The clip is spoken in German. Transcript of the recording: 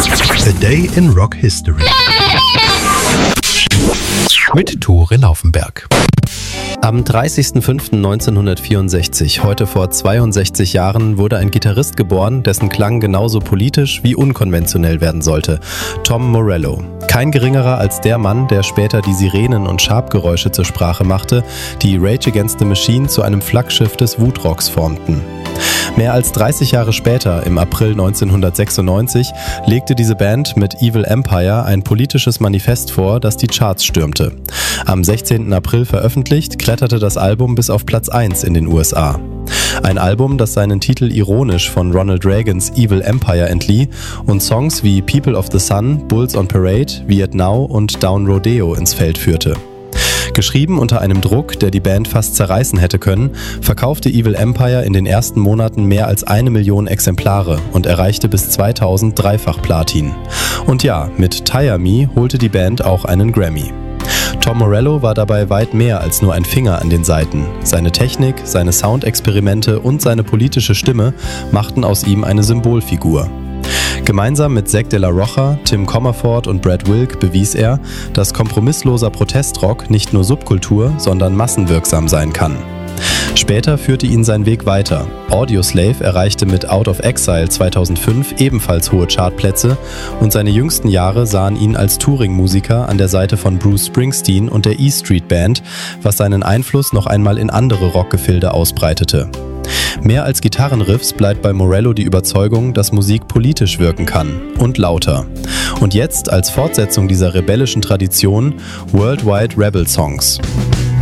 A Day in Rock History mit Tore Laufenberg. Am 30.05.1964, heute vor 62 Jahren, wurde ein Gitarrist geboren, dessen Klang genauso politisch wie unkonventionell werden sollte: Tom Morello. Kein geringerer als der Mann, der später die Sirenen- und Sharp-Geräusche zur Sprache machte, die Rage Against the Machine zu einem Flaggschiff des Wootrocks formten. Mehr als 30 Jahre später, im April 1996, legte diese Band mit Evil Empire ein politisches Manifest vor, das die Charts stürmte. Am 16. April veröffentlicht, kletterte das Album bis auf Platz 1 in den USA. Ein Album, das seinen Titel ironisch von Ronald Reagans Evil Empire entlieh und Songs wie People of the Sun, Bulls on Parade, Viet Now und Down Rodeo ins Feld führte. Geschrieben unter einem Druck, der die Band fast zerreißen hätte können, verkaufte Evil Empire in den ersten Monaten mehr als 1 Million Exemplare und erreichte bis 2000 Dreifach-Platin. Und ja, mit Tire Me holte die Band auch einen Grammy. Tom Morello war dabei weit mehr als nur ein Finger an den Saiten. Seine Technik, seine Soundexperimente und seine politische Stimme machten aus ihm eine Symbolfigur. Gemeinsam mit Zack de la Rocha, Tim Comerford und Brad Wilk bewies er, dass kompromissloser Protestrock nicht nur Subkultur, sondern massenwirksam sein kann. Später führte ihn sein Weg weiter. Audioslave erreichte mit Out of Exile 2005 ebenfalls hohe Chartplätze und seine jüngsten Jahre sahen ihn als Touring-Musiker an der Seite von Bruce Springsteen und der E Street Band, was seinen Einfluss noch einmal in andere Rockgefilde ausbreitete. Mehr als Gitarrenriffs bleibt bei Morello die Überzeugung, dass Musik politisch wirken kann und lauter. Und jetzt als Fortsetzung dieser rebellischen Tradition Worldwide Rebel Songs.